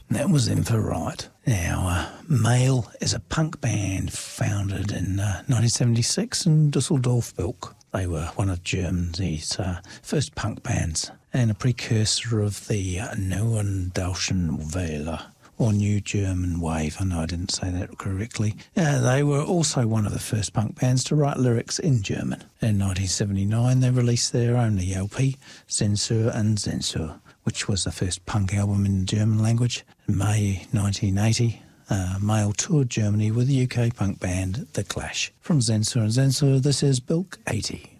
That was In for Right. Now, Mail is a punk band founded in 1976 in Dusseldorf-Bilk. They were one of Germany's first punk bands and a precursor of the Neuen Deutschen Welle, or New German Wave. I know I didn't say that correctly. They were also one of the first punk bands to write lyrics in German. In 1979, they released their only LP, Zensur and Zensur, which was the first punk album in the German language. In May 1980, Mail toured Germany with the UK punk band The Clash. From Zensur and Zensur, this is Bilk 80.